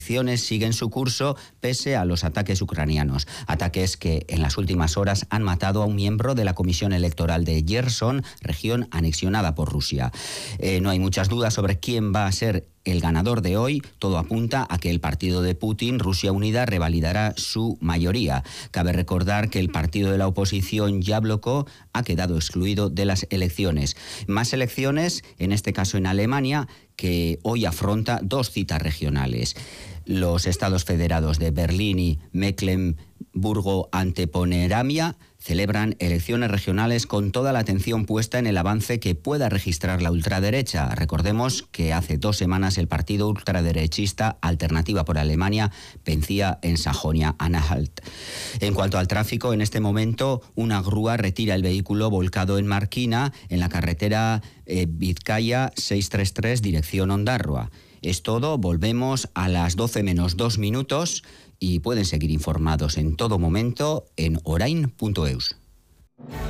siguen su curso pese a los ataques ucranianos. Ataques que en las últimas horas han matado a un miembro de la Comisión Electoral de Gerson, región anexionada por Rusia. No hay muchas dudas sobre quién va a ser el ganador de hoy. Todo apunta a que el partido de Putin, Rusia Unida, revalidará su mayoría. Cabe recordar que el partido de la oposición Yabloko ha quedado excluido de las elecciones. Más elecciones, en este caso en Alemania, que hoy afronta dos citas regionales. Los estados federados de Berlín y Mecklemburgo-Antepomeramia celebran elecciones regionales con toda la atención puesta en el avance que pueda registrar la ultraderecha. Recordemos que hace 2 semanas el partido ultraderechista Alternativa por Alemania vencía en Sajonia-Anhalt. En cuanto al tráfico, en este momento una grúa retira el vehículo volcado en Marquina, en la carretera Vizcaya 633, dirección Ondarroa. Es todo, volvemos a las 12 menos 2 minutos y pueden seguir informados en todo momento en orain.eus.